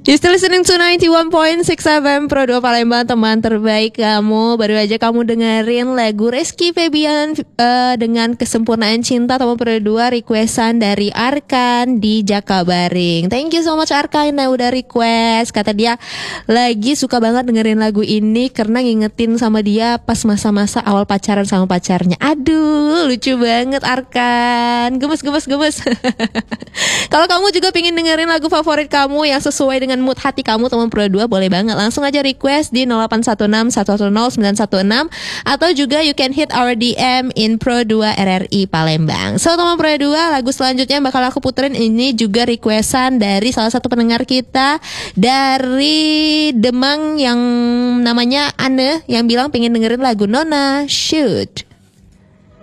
You still listening to 91.6 FM Pro 2 Palembang, teman terbaik kamu. Baru aja kamu dengerin lagu Rizky Febian dengan Kesempurnaan Cinta, teman Pro 2, requestan dari Arkan di Jakabaring. Thank you so much Arkan yang udah request. Kata dia lagi suka banget dengerin lagu ini karena ngingetin sama dia pas masa-masa awal pacaran sama pacarnya. Aduh, lucu banget Arkan. Gemes. Kalau kamu juga pengen dengerin lagu favorit kamu yang sesuai dengan mood hati kamu, teman Pro 2, boleh banget langsung aja request di 0816 110 916 atau juga you can hit our DM in Pro 2 RRI Palembang. So teman Pro 2, lagu selanjutnya bakal aku puterin ini juga requestan dari salah satu pendengar kita dari Demang yang namanya Anne, yang bilang pengen dengerin lagu Nona Shoot.